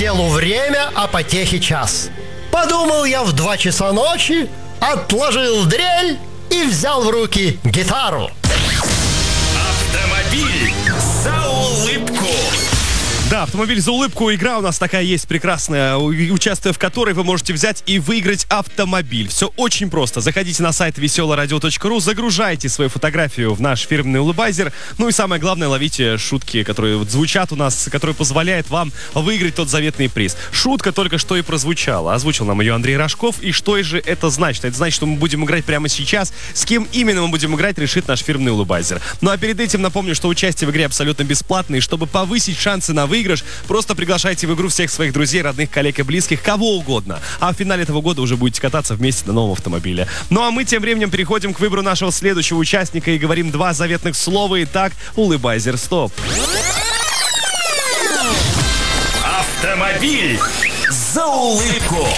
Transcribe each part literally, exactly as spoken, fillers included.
делу время, а потехе час. Подумал я в два часа ночи, отложил дрель и взял в руки гитару. Автомобиль за улыбку. Да, «Автомобиль за улыбку». Игра у нас такая есть прекрасная, участвуя в которой вы можете взять и выиграть автомобиль. Все очень просто. Заходите на сайт веселое радио точка ру, загружайте свою фотографию в наш фирменный улыбайзер. Ну и самое главное, ловите шутки, которые вот звучат у нас, которые позволяют вам выиграть тот заветный приз. Шутка только что и прозвучала. Озвучил нам ее Андрей Рожков. И что же это значит? Это значит, что мы будем играть прямо сейчас. С кем именно мы будем играть, решит наш фирменный улыбайзер. Ну а перед этим напомню, что участие в игре абсолютно бесплатно. И чтобы повысить шансы на выигрыш, выигрыш, просто приглашайте в игру всех своих друзей, родных, коллег и близких, кого угодно. А в финале этого года уже будете кататься вместе на новом автомобиле. Ну а мы тем временем переходим к выбору нашего следующего участника и говорим два заветных слова. Итак, улыбайзер, стоп. Автомобиль за улыбку.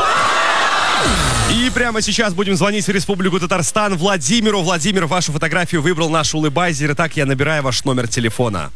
И прямо сейчас будем звонить в Республику Татарстан Владимиру. Владимир, вашу фотографию выбрал наш улыбайзер. Итак, я набираю ваш номер телефона.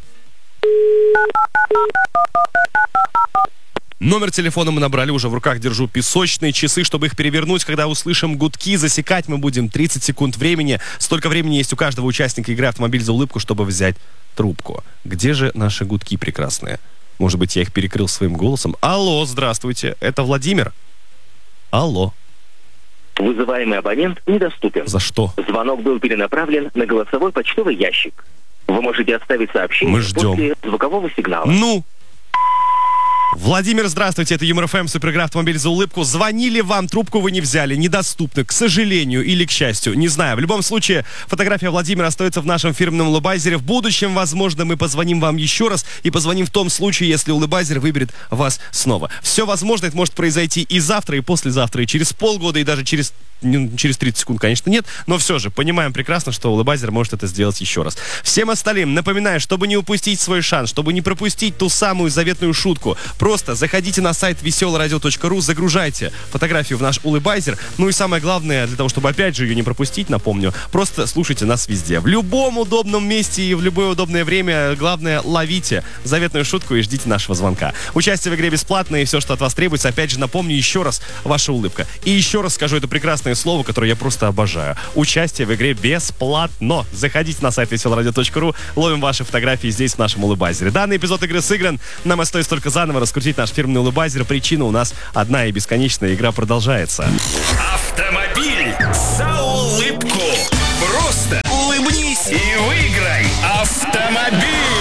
Номер телефона мы набрали, уже в руках держу песочные часы, чтобы их перевернуть, когда услышим гудки. Засекать мы будем тридцать секунд времени. Столько времени есть у каждого участника игры «Автомобиль за улыбку», чтобы взять трубку. Где же наши гудки прекрасные? Может быть, я их перекрыл своим голосом? Алло, здравствуйте, это Владимир? Алло. Вызываемый абонент недоступен. За что? Звонок был перенаправлен на голосовой почтовый ящик. Вы можете оставить сообщение Мы ждем. после звукового сигнала. Ну? Владимир, здравствуйте, это Юмор ФМ, суперигра «Автомобиль за улыбку». Звонили вам, трубку вы не взяли, недоступны, к сожалению или к счастью, не знаю. В любом случае, фотография Владимира остается в нашем фирменном улыбайзере. В будущем, возможно, мы позвоним вам еще раз и позвоним в том случае, если улыбайзер выберет вас снова. Все возможно, это может произойти и завтра, и послезавтра, и через полгода, и даже через... Через тридцать секунд, конечно, нет, но все же понимаем прекрасно, что улыбайзер может это сделать еще раз. Всем остальным напоминаю, чтобы не упустить свой шанс, чтобы не пропустить ту самую заветную шутку, просто заходите на сайт веселое радио точка ру, загружайте фотографию в наш улыбайзер. Ну и самое главное, для того, чтобы опять же ее не пропустить, напомню, просто слушайте нас везде. В любом удобном месте и в любое удобное время. Главное, ловите заветную шутку и ждите нашего звонка. Участие в игре бесплатное, и все, что от вас требуется, опять же напомню еще раз, ваша улыбка. И еще раз скажу это прекрасное слово, которое я просто обожаю. Участие в игре бесплатно. Заходите на сайт веселое радио точка ру, ловим ваши фотографии здесь в нашем улыбайзере. Данный эпизод игры сыгран. Нам остается только заново раскрутить наш фирменный улыбайзер. Причина у нас одна и бесконечная. Игра продолжается. Автомобиль за улыбку. Просто улыбнись и выиграй автомобиль.